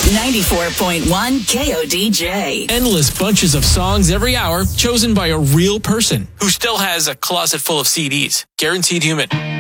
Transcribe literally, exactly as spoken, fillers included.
ninety-four point one K O D J. Endless bunches of songs every hour, chosen by a real person who still has a closet full of C Ds. Guaranteed Human.